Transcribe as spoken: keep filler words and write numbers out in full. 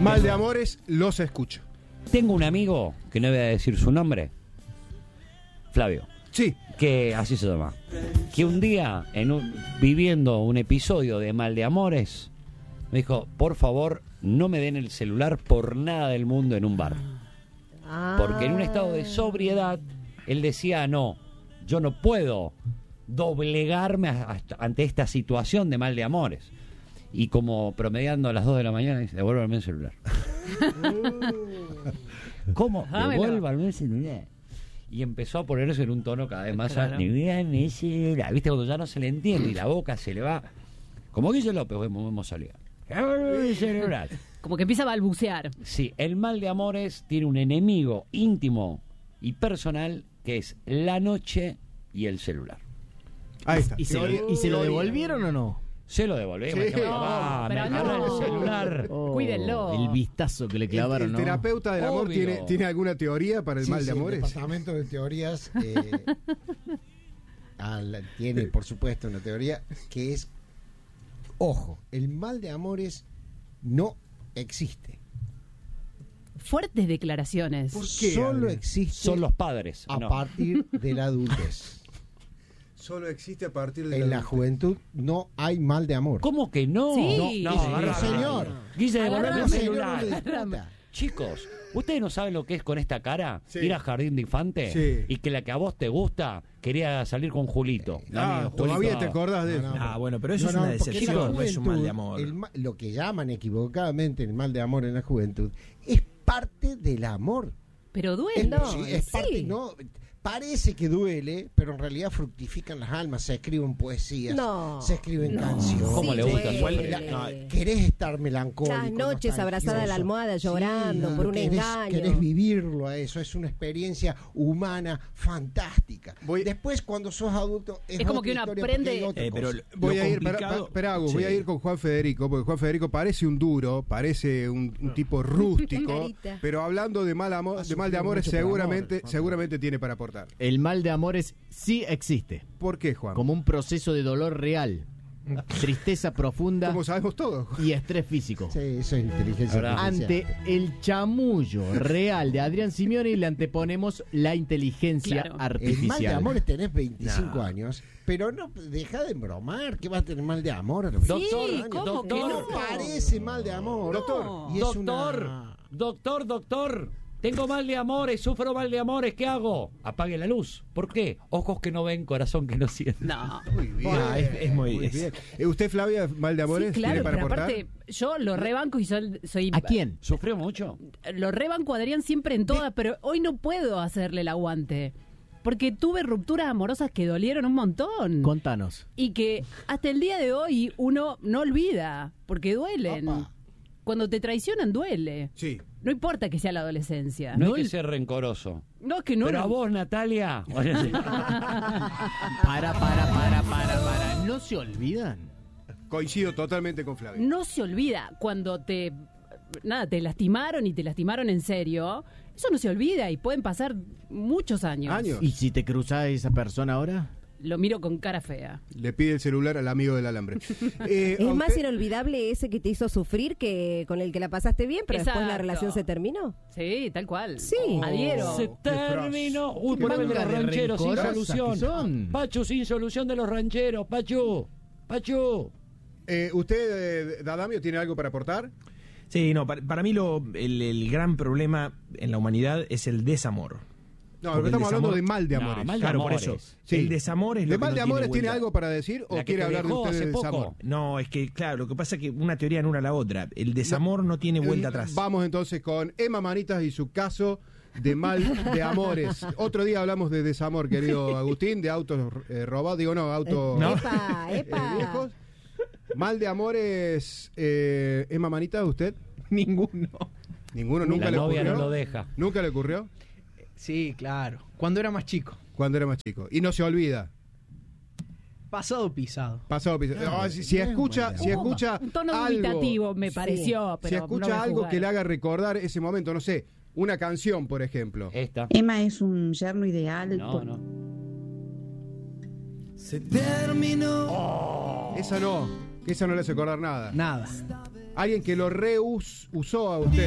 Mal de amores, los escucho. Tengo un amigo, que no voy a decir su nombre, Flavio. Sí. Que así se llama. Que un día, en un, viviendo un episodio de Mal de Amores, me dijo, por favor, no me den el celular por nada del mundo en un bar. Ah. Porque en un estado de sobriedad, él decía, no, yo no puedo doblegarme a, a, ante esta situación de mal de amores. Y como promediando a las dos de la mañana, dice, devuélvame el celular. ¿Cómo? Devuélvame el celular. Y empezó a ponerse en un tono cada vez más Claro. alto. ¿Viste? Cuando ya no se le entiende y la boca se le va. Como Guille López, vemos salir. El celular. Como que empieza a balbucear. Sí, el mal de amores tiene un enemigo íntimo y personal que es la noche y el celular. Ahí está. ¿Y se, lo, ¿y se lo devolvieron o no? Se lo devolví. Sí. Me dijo, No, "Papá, me pero agarró no. el celular". Oh, Cuídenlo. El vistazo que le El, clavaron, el ¿no? terapeuta del amor Obvio. tiene, tiene alguna teoría para el Sí, mal de sí, el amores. departamento de teorías eh, al- tiene, por supuesto, una teoría que es, ojo, el mal de amores no existe. Fuertes declaraciones. ¿Por qué, Solo Adrián? existe Son los padres. a no. partir de la adultez. Solo existe a partir de En la juventud no hay mal de amor. ¿Cómo que no? Sí. No, Sí, no, agarra- señor. Guille, Agarra- devolveme No, el señor, no celular. le disputa. Chicos, ¿ustedes no saben lo que es con esta cara? Sí. Ir a Jardín de Infante Sí. y que la que a vos te gusta quería salir con Julito. Ah, Amigo, todavía Julito. te acordás de No, eso. no, Ah, bueno, pero eso No, es no, una porque en la decepción, no es un mal de juventud, amor. el ma- lo que llaman equivocadamente el mal de amor en la juventud es parte del amor. Pero Es, duele. sí, es parte, no, parece que duele, pero en realidad fructifican las almas, se escriben poesías, No. se escriben No. canciones. ¿Cómo Sí, le gusta? duele. Suele- La- No. querés estar melancólico. Las noches abrazada a la almohada llorando Sí, por un querés, engaño. Querés vivirlo a eso, es una experiencia humana fantástica. Voy- Después cuando sos adulto es, Es como otra que uno historia aprende- porque hay otra Eh, pero cosa. lo Voy a ir, para, complicado- para, Agus, voy a Sí. ir con Juan Federico, porque Juan Federico parece un duro, parece un, un tipo rústico, Carita. pero hablando de mal, amor, Ha de mal de sufrido amores, mucho por seguramente, amor, Juan. seguramente tiene para aportar. El mal de amores sí existe, ¿Por qué, Juan? como un proceso de dolor real, tristeza profunda Como sabemos todos. y estrés físico. Sí, eso es inteligencia Ahora, artificial. Ante el chamullo real de Adrián Simeone le anteponemos la inteligencia Claro. El mal de artificial. amor es tenés veinticinco No. años, pero no deja de bromar, que vas a tener mal de amor a los Doctor, veinticinco ¿cómo años. doctor, que no no? parece mal de amor. Doctor, y es doctor, una- doctor, doctor, tengo mal de amores, sufro mal de amores, ¿qué hago? Apague la luz. ¿Por qué? Ojos que no ven, corazón que no siente. No. Muy bien. Ah, es- es muy- es- bien. Eh, ¿Usted, Flavia, mal de amores, Sí, claro, tiene para pero aportar? aparte, yo lo rebanco y soy, soy ¿A quién? ¿Sufrió mucho? lo rebanco a Adrián siempre en todas, pero hoy no puedo hacerle el aguante. Porque tuve rupturas amorosas que dolieron un montón. Contanos. Y que hasta el día de hoy uno no olvida, porque duelen. Opa. Cuando te traicionan duele. Sí. No importa que sea la adolescencia. No, No, hay que ser rencoroso. no es que no. Pero no- a vos, Natalia. Para, para, para, para, para. ¿No se olvidan? Coincido totalmente con Flavia. no se olvida cuando te nada te lastimaron y te lastimaron en serio. Eso no se olvida y pueden pasar muchos años. Años. ¿Y si te cruzás a esa persona ahora? Lo miro con cara fea. Le pide el celular al amigo del alambre. Eh, Es ¿a más usted- inolvidable ese que te hizo sufrir que con el que la pasaste bien, pero después la Exacto. relación se terminó. Sí, tal cual. Sí. Adhiero. Se terminó. Uy, Qué poneme de manga los de rancheros sin rencorosas solución. que son. Pachu, sin solución de los rancheros. Pachu. Pachu. Eh, ¿Usted, eh, Dadamio, tiene algo para aportar? Sí, no, para, para mí lo, el, el gran problema en la humanidad es el desamor. No, Porque estamos el hablando desamor- de mal de No, amores. mal de Claro, por amores. eso. Sí. El desamor es lo ¿De que mal no de amores tiene vuelta. algo para decir o La que quiere te hablar de dejó usted de hace poco. desamor? No, es que, claro, lo que pasa es que una teoría en una a la otra. El desamor no, tiene vuelta Eh, atrás. Vamos entonces con Emma Manitas y su caso de mal de amores. Otro día hablamos de desamor, querido Agustín, de autos eh, robados, digo no, autos No. Epa, eh, epa. viejos. Mal de amores, eh, Emma Manitas, ¿usted? Ninguno. Ninguno, nunca La le novia ocurrió. no lo deja. ¿Nunca le ocurrió? Sí, claro. Cuando era más chico. Cuando era más chico. Y no se olvida. Pasado pisado. Pasado piso. Ah, si, si escucha, si escucha Un tono algo, dubitativo me Sí. pareció, pero si no escucha voy a algo juzgar. que le haga recordar ese momento, no sé, una canción, por ejemplo. Esta. Emma es un yerno ideal. No, por- no. Se terminó. Esa no, esa no le hace acordar nada. Nada. Alguien que lo reusó a usted.